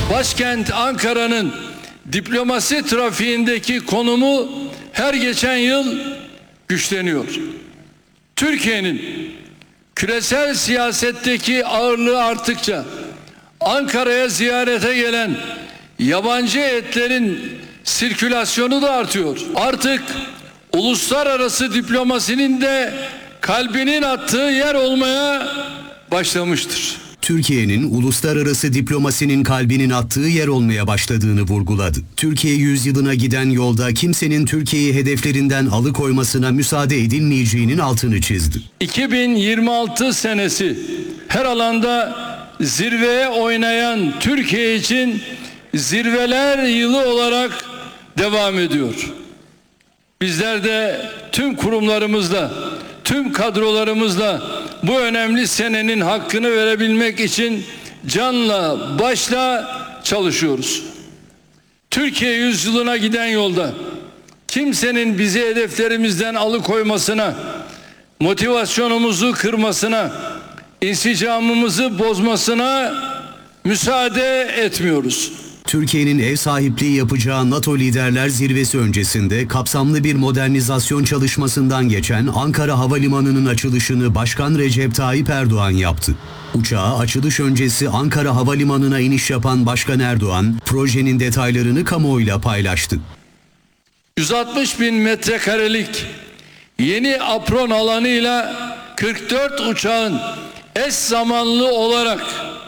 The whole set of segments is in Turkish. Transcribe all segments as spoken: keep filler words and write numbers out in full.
Başkent Ankara'nın diplomasi trafiğindeki konumu her geçen yıl güçleniyor. Türkiye'nin küresel siyasetteki ağırlığı arttıkça Ankara'ya ziyarete gelen yabancı heyetlerin sirkülasyonu da artıyor. Artık uluslararası diplomasinin de kalbinin attığı yer olmaya başlamıştır. Türkiye'nin uluslararası diplomasinin kalbinin attığı yer olmaya başladığını vurguladı. Türkiye yüzyılına giden yolda kimsenin Türkiye'yi hedeflerinden alıkoymasına müsaade edilmeyeceğinin altını çizdi. iki bin yirmi altı senesi her alanda zirveye oynayan Türkiye için zirveler yılı olarak devam ediyor. Bizler de tüm kurumlarımızla, tüm kadrolarımızla bu önemli senenin hakkını verebilmek için canla başla çalışıyoruz. Türkiye yüzyılına giden yolda kimsenin bizi hedeflerimizden alıkoymasına, motivasyonumuzu kırmasına, insicamımızı bozmasına müsaade etmiyoruz. Türkiye'nin ev sahipliği yapacağı NATO Liderler Zirvesi öncesinde kapsamlı bir modernizasyon çalışmasından geçen Ankara Havalimanı'nın açılışını Başkan Recep Tayyip Erdoğan yaptı. Uçağa açılış öncesi Ankara Havalimanı'na iniş yapan Başkan Erdoğan, projenin detaylarını kamuoyuyla paylaştı. yüz altmış bin metrekarelik yeni apron alanıyla kırk dört uçağın eş zamanlı olarak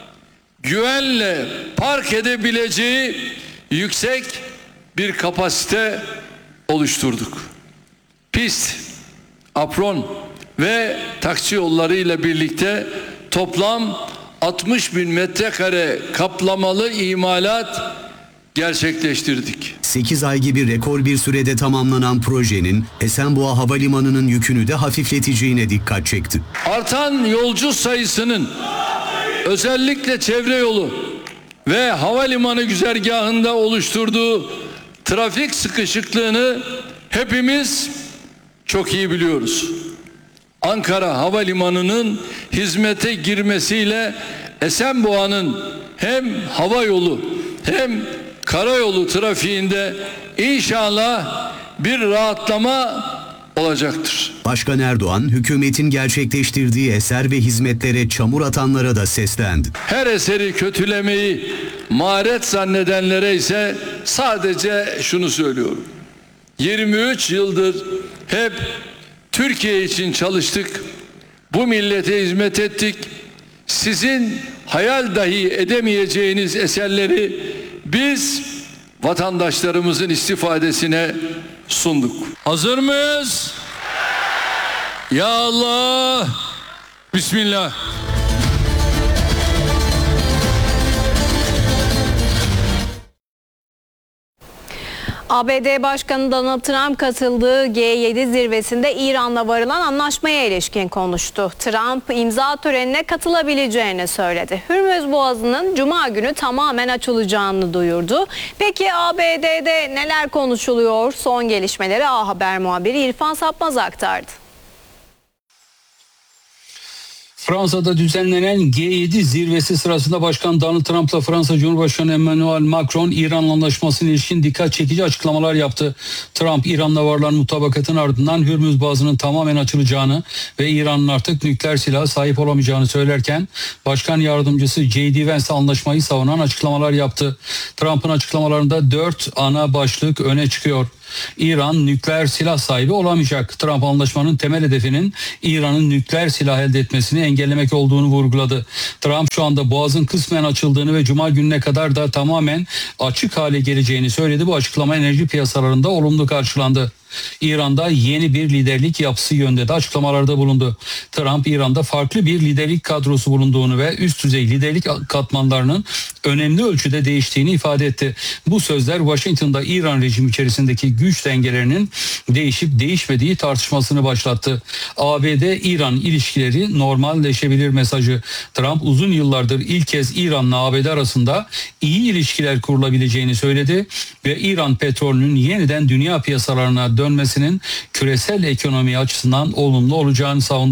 güvenle park edebileceği yüksek bir kapasite oluşturduk. Pist, apron ve taksi yolları ile birlikte toplam altmış bin metrekare kaplamalı imalat gerçekleştirdik. sekiz ay gibi rekor bir sürede tamamlanan projenin Esenboğa Havalimanı'nın yükünü de hafifleteceğine dikkat çekti. Artan yolcu sayısının özellikle çevre yolu ve havalimanı güzergahında oluşturduğu trafik sıkışıklığını hepimiz çok iyi biliyoruz. Ankara Havalimanı'nın hizmete girmesiyle Esenboğa'nın hem hava yolu hem karayolu trafiğinde inşallah bir rahatlama olacaktır. Başkan Erdoğan, hükümetin gerçekleştirdiği eser ve hizmetlere çamur atanlara da seslendi. Her eseri kötülemeyi maharet zannedenlere ise sadece şunu söylüyorum. yirmi üç yıldır hep Türkiye için çalıştık. Bu millete hizmet ettik. Sizin hayal dahi edemeyeceğiniz eserleri biz vatandaşlarımızın istifadesine sunduk. Hazır mıyız? Ya Allah! Bismillah! A B D Başkanı Donald Trump katıldığı G yedi zirvesinde İran'la varılan anlaşmaya ilişkin konuştu. Trump imza törenine katılabileceğini söyledi. Hürmüz Boğazı'nın Cuma günü tamamen açılacağını duyurdu. Peki A B D'de neler konuşuluyor? Son gelişmeleri A Haber muhabiri İrfan Sapmaz aktardı. Fransa'da düzenlenen G yedi zirvesi sırasında Başkan Donald Trump'la Fransa Cumhurbaşkanı Emmanuel Macron İran anlaşmasına ilişkin dikkat çekici açıklamalar yaptı. Trump İran'la varılan mutabakatın ardından Hürmüz Boğazı'nın tamamen açılacağını ve İran'ın artık nükleer silaha sahip olamayacağını söylerken Başkan Yardımcısı J D Vance anlaşmayı savunan açıklamalar yaptı. Trump'ın açıklamalarında dört ana başlık öne çıkıyor. İran nükleer silah sahibi olamayacak. Trump anlaşmanın temel hedefinin İran'ın nükleer silah elde etmesini engellemek olduğunu vurguladı. Trump şu anda Boğaz'ın kısmen açıldığını ve Cuma gününe kadar da tamamen açık hale geleceğini söyledi. Bu açıklama enerji piyasalarında olumlu karşılandı. İran'da yeni bir liderlik yapısı yönünde de açıklamalarda bulundu. Trump İran'da farklı bir liderlik kadrosu bulunduğunu ve üst düzey liderlik katmanlarının önemli ölçüde değiştiğini ifade etti. Bu sözler Washington'da İran rejimi içerisindeki güç dengelerinin değişip değişmediği tartışmasını başlattı. A B D-İran ilişkileri normalleşebilir mesajı. Trump uzun yıllardır ilk kez İran'la A B D arasında iyi ilişkiler kurulabileceğini söyledi ve İran petrolünün yeniden dünya piyasalarına dönmesinin küresel ekonomi açısından olumlu olacağını savundu.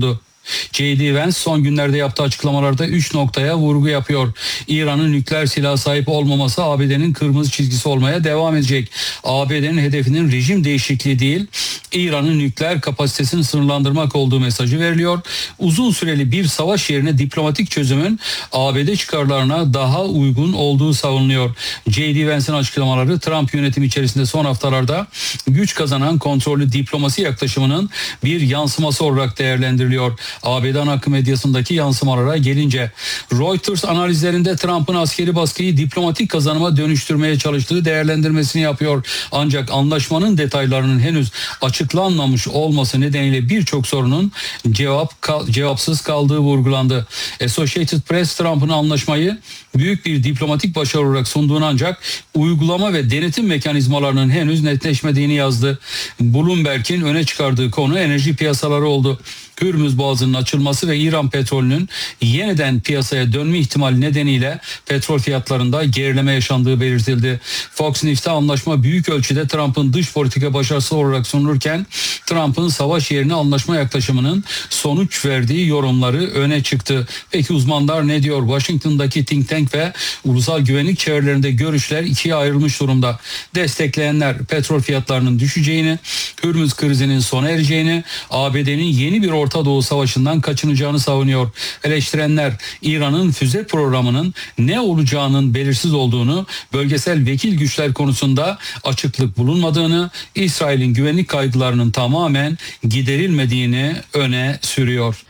J D Vance son günlerde yaptığı açıklamalarda üç noktaya vurgu yapıyor. İran'ın nükleer silah sahip olmaması A B D'nin kırmızı çizgisi olmaya devam edecek. A B D'nin hedefinin rejim değişikliği değil, İran'ın nükleer kapasitesini sınırlandırmak olduğu mesajı veriliyor. Uzun süreli bir savaş yerine diplomatik çözümün A B D çıkarlarına daha uygun olduğu savunuluyor. J D Vance'in açıklamaları Trump yönetimi içerisinde son haftalarda güç kazanan kontrollü diplomasi yaklaşımının bir yansıması olarak değerlendiriliyor. A B D ana akım medyasındaki yansımalara gelince Reuters analizlerinde Trump'ın askeri baskıyı diplomatik kazanıma dönüştürmeye çalıştığı değerlendirmesini yapıyor. Ancak anlaşmanın detaylarının henüz açıklanmamış olması nedeniyle birçok sorunun cevap cevapsız kaldığı vurgulandı. Associated Press Trump'ın anlaşmayı büyük bir diplomatik başarı olarak sunduğunu ancak uygulama ve denetim mekanizmalarının henüz netleşmediğini yazdı. Bloomberg'in öne çıkardığı konu enerji piyasaları oldu. Hürmüz Boğazı'nın açılması ve İran petrolünün yeniden piyasaya dönme ihtimali nedeniyle petrol fiyatlarında gerileme yaşandığı belirtildi. Fox News'te anlaşma büyük ölçüde Trump'ın dış politika başarısı olarak sunulurken Trump'ın savaş yerine anlaşma yaklaşımının sonuç verdiği yorumları öne çıktı. Peki uzmanlar ne diyor? Washington'daki think tank ve ulusal güvenlik çevrelerinde görüşler ikiye ayrılmış durumda. Destekleyenler petrol fiyatlarının düşeceğini, Hürmüz krizinin sona ereceğini, A B D'nin yeni bir Orta Doğu Savaşı'ndan kaçınacağını savunuyor. Eleştirenler İran'ın füze programının ne olacağının belirsiz olduğunu, bölgesel vekil güçler konusunda açıklık bulunmadığını, İsrail'in güvenlik kaygılarının tamamen giderilmediğini öne sürüyor.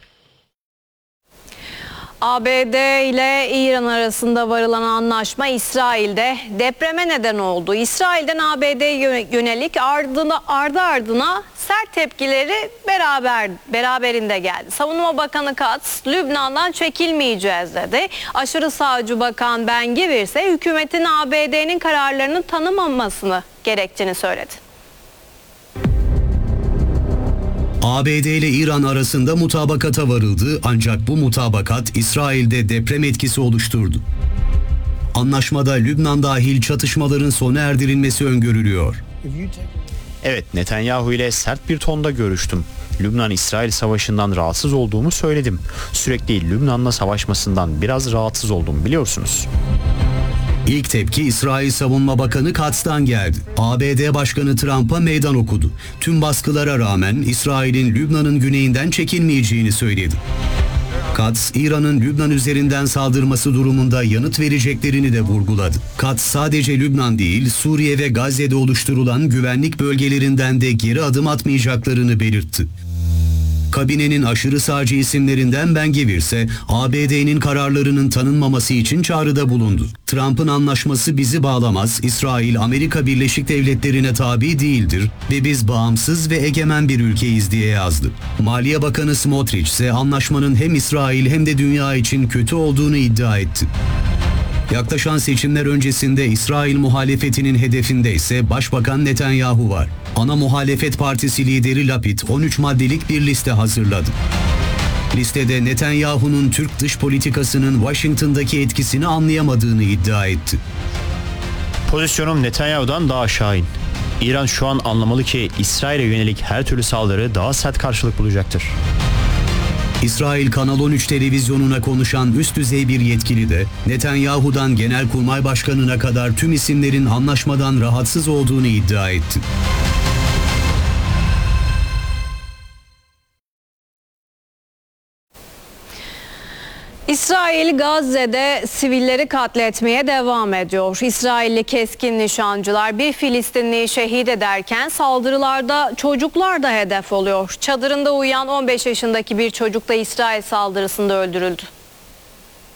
A B D ile İran arasında varılan anlaşma İsrail'de depreme neden oldu. İsrail'den A B D'ye yönelik ardına, ardı ardına sert tepkileri beraber beraberinde geldi. Savunma Bakanı Katz, Lübnan'dan çekilmeyeceğiz dedi. Aşırı sağcı Bakan Ben Gvir ise hükümetin A B D'nin kararlarını tanımamasını gerektiğini söyledi. A B D ile İran arasında mutabakata varıldı ancak bu mutabakat İsrail'de deprem etkisi oluşturdu. Anlaşmada Lübnan dahil çatışmaların sona erdirilmesi öngörülüyor. Evet, Netanyahu ile sert bir tonda görüştüm. Lübnan-İsrail savaşından rahatsız olduğumu söyledim. Sürekli Lübnan'la savaşmasından biraz rahatsız oldum, biliyorsunuz. İlk tepki İsrail Savunma Bakanı Katz'tan geldi. A B D Başkanı Trump'a meydan okudu. Tüm baskılara rağmen İsrail'in Lübnan'ın güneyinden çekilmeyeceğini söyledi. Katz, İran'ın Lübnan üzerinden saldırması durumunda yanıt vereceklerini de vurguladı. Katz sadece Lübnan değil, Suriye ve Gazze'de oluşturulan güvenlik bölgelerinden de geri adım atmayacaklarını belirtti. Kabinenin aşırı sağcı isimlerinden Ben Gvir ise A B D'nin kararlarının tanınmaması için çağrıda bulundu. Trump'ın anlaşması bizi bağlamaz, İsrail Amerika Birleşik Devletleri'ne tabi değildir ve biz bağımsız ve egemen bir ülkeyiz diye yazdı. Maliye Bakanı Smotrich ise anlaşmanın hem İsrail hem de dünya için kötü olduğunu iddia etti. Yaklaşan seçimler öncesinde İsrail muhalefetinin hedefinde ise Başbakan Netanyahu var. Ana muhalefet partisi lideri Lapid on üç maddelik bir liste hazırladı. Listede Netanyahu'nun Türk dış politikasının Washington'daki etkisini anlayamadığını iddia etti. Pozisyonum Netanyahu'dan daha şahin. İran şu an anlamalı ki İsrail'e yönelik her türlü saldırı daha sert karşılık bulacaktır. İsrail Kanal on üç televizyonuna konuşan üst düzey bir yetkili de Netanyahu'dan Genelkurmay Başkanı'na kadar tüm isimlerin anlaşmadan rahatsız olduğunu iddia etti. İsrail Gazze'de sivilleri katletmeye devam ediyor. İsrailli keskin nişancılar bir Filistinliyi şehit ederken saldırılarda çocuklar da hedef oluyor. Çadırında uyuyan on beş yaşındaki bir çocuk da İsrail saldırısında öldürüldü.